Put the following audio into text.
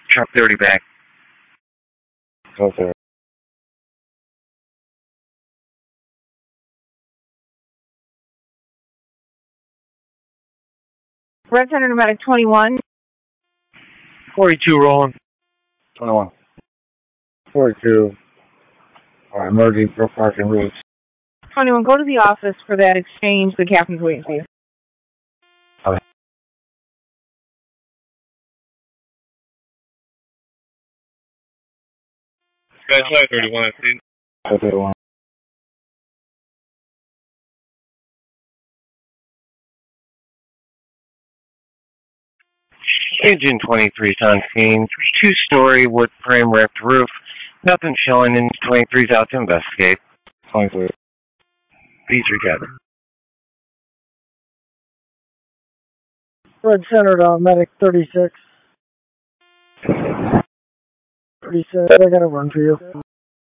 Truck 30 back. Okay. Red Center Pneumatic 21. 42 rolling. 21. 42. Alright, merging for parking routes. 21, go to the office for that exchange. The captain's waiting for you. Okay. Sky 31, I see. 31. Agent 23's on scene. 2-story wood frame wrapped roof. Nothing showing, and 23's out to investigate. 23. Petrie got it. Red Center Medic 36. 36, I got a run for you.